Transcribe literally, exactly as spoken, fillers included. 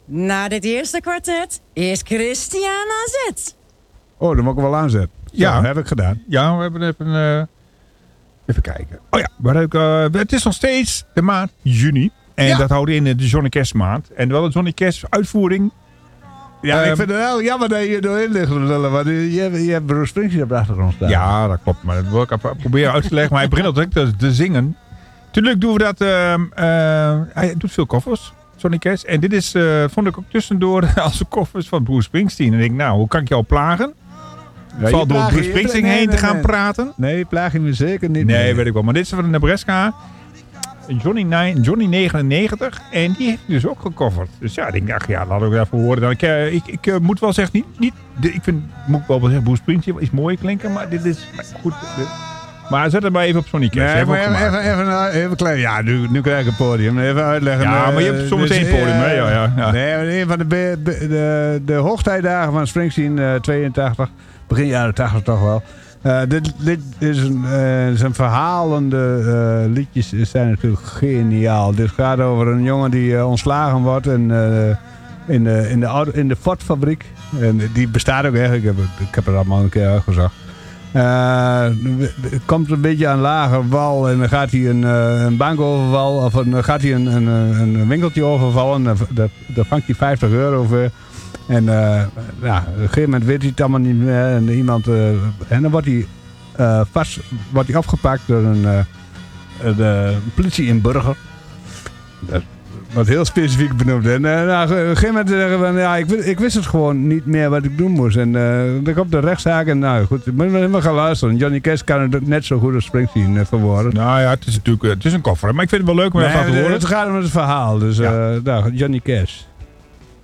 Na dit eerste kwartet is Christian aan zet. Oh, dan moet ik wel aanzetten. Ja. Zo, heb ik gedaan. Ja, we hebben even... Uh, even kijken. Oh ja, maar ook, uh, het is nog steeds de maand juni. En Ja. dat houdt in de Johnny Cash maand. En wel de Johnny Cash uitvoering. Ja, Um, ik vind het wel jammer dat je er doorheen ligt. Want je hebt, je hebt Bruce Springsteen op de achtergrond staan. Ja, dat klopt. Maar dat wil ik even proberen uit te leggen. Maar hij begint al direct te, te zingen. Tuurlijk doen we dat... Uh, uh, hij doet veel koffers, Johnny Cash. En dit is, uh, vond ik ook tussendoor als de koffers van Bruce Springsteen. En ik denk, nou, hoe kan ik jou plagen? Ja, Val je door plaag- Bruce je- Springsteen nee, heen nee, te gaan nee. praten. Nee, plaag je me zeker niet. Nee, meer. weet ik wel. Maar dit is van Nebraska. Johnny, nine, Johnny negenennegentig. En die heeft dus ook gecoverd. Dus ja, ik denk, ach ja, laat ik even horen. Dan, ik uh, ik, ik uh, moet wel zeggen, niet, niet de, ik vind, moet ik wel zeggen, Bruce Springsteen is mooi klinken. Maar dit is maar goed. Dit, maar zet het maar even op Johnny Cash. Nee, maar even, even, even, even klein. Ja, nu, nu krijg ik een podium. Even uitleggen. Ja, uh, maar je hebt soms dus, één podium, uh, hè? Ja, ja, ja. Nee, maar een van de, be, be, de, de hoogtijdagen van Springsteen, uh, tweeëntachtig. Begin jaren tachtig toch wel. Uh, dit, dit is een, uh, zijn verhalende uh, liedjes zijn natuurlijk geniaal. Dit gaat over een jongen die uh, ontslagen wordt en, uh, in de, in de, auto, in de Ford-fabriek. En die bestaat ook eigenlijk. Ik heb, het- ik heb het allemaal een keer uitgezocht. Uh, het komt een beetje aan lage wal en dan gaat hij een, uh, een bank overvallen of dan gaat hij een, een, een winkeltje overvallen. Daar, daar, daar vangt hij vijftig euro voor. En uh, ja, op een gegeven moment weet hij het allemaal niet meer. En, iemand, uh, en dan wordt hij, uh, vast, wordt hij opgepakt door een, uh, een uh, politie-inburger. Dat wordt heel specifiek benoemd. En uh, nou, op een gegeven moment zeggen we, ja, ik, ik wist het gewoon niet meer wat ik doen moest. En uh, dan komt de rechtszaak en nou goed, ik moet helemaal gaan luisteren. Johnny Cash kan het net zo goed als Springsteen uh, verwoorden. Nou ja, het is natuurlijk uh, het is een koffer. Maar ik vind het wel leuk om even te Nee, horen. het gaat om het verhaal. Dus uh, Ja. nou, Johnny Cash.